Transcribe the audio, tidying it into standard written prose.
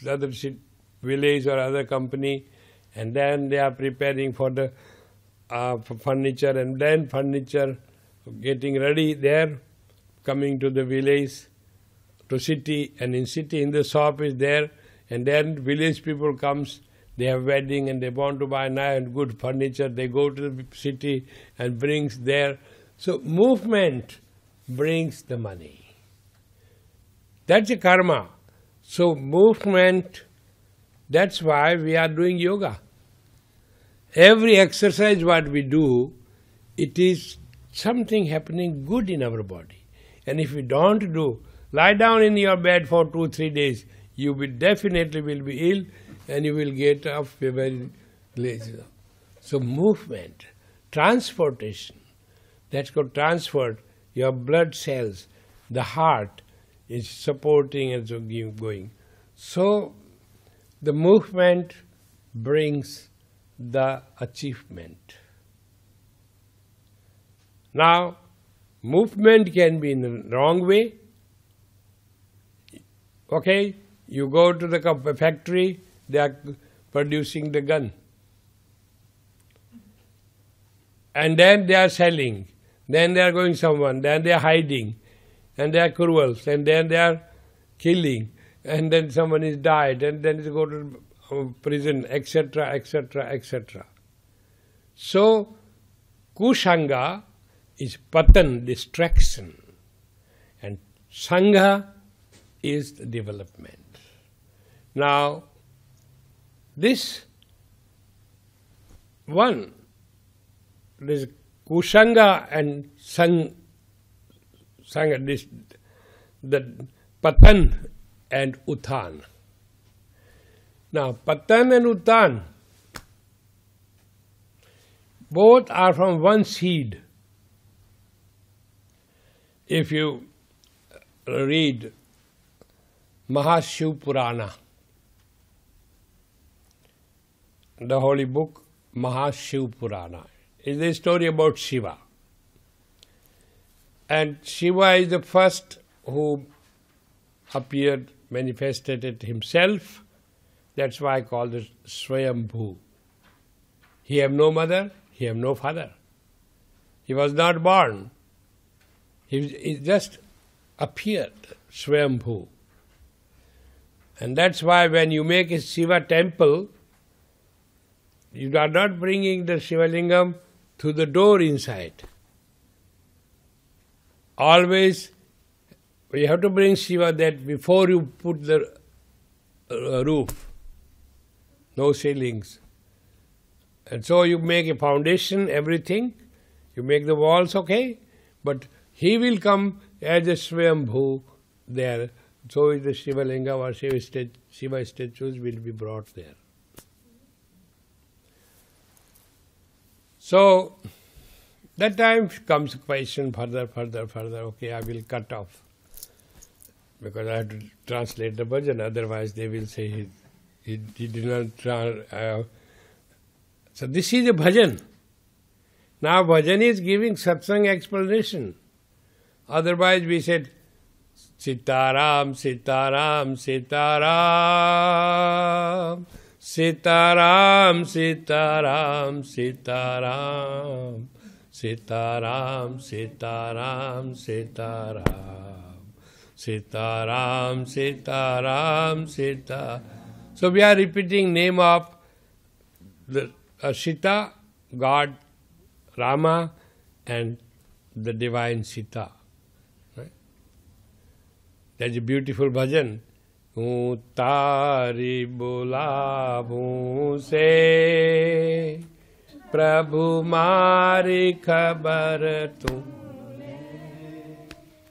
other village or other company, and then they are preparing for the furniture, and then furniture getting ready there, coming to the village, to city, and in city, in the shop is there, and then village people comes, they have wedding and they want to buy nice and good furniture, they go to the city and brings there. So movement brings the money. That's a karma. So movement, that's why we are doing yoga. Every exercise what we do, it is something happening good in our body. And if we don't do, lie down in your bed for 2-3 days, you will definitely will be ill and you will get up very lazy. So movement, transportation, that's called transport, your blood cells, the heart is supporting and so going. So the movement brings the achievement. Now, movement can be in the wrong way. Okay, you go to the factory, they are producing the gun. And then they are selling. Then they are going someone. Then they are hiding. And they are cruel. And then they are killing. And then someone is died. And then they go to prison, etc., etc., etc. So, Kusanga is patan, distraction. And Sangha is the development. Now, this one, this Kusanga and Sangha, this, the Patan and Uthan. Now, Patan and Uthan, both are from one seed. If you read Mahashiv Purana, the holy book Mahashiv Purana, is a story about Shiva. And Shiva is the first who appeared, manifested it himself. That's why I call it Swayambhu. He have no mother, he have no father. He was not born. He just appeared, Swayambhu. And that's why when you make a Shiva temple, you are not bringing the Shiva Lingam to the door inside. Always, you have to bring Shiva that before you put the roof, no ceilings. And so you make a foundation, everything, you make the walls okay, but he will come as a Swayambhu there. So the Shiva Lingam or Shiva statues will be brought there. So, that time comes a question further. Okay, I will cut off. Because I have to translate the bhajan, otherwise they will say he did not. So this is a bhajan. Now bhajan is giving satsang explanation. Otherwise we said, Sitaram, Sitaram, Sitaram. Sitaram, Sitaram, Sitaram, Sitaram, Sitaram, Sitaram, Sitaram, Sitaram, Sitaram. So we are repeating name of the Sita, God, Rama, and the divine Sita. Right? That's a beautiful bhajan. हूँ तारी बुलाऊं से प्रभु मारी खबर तू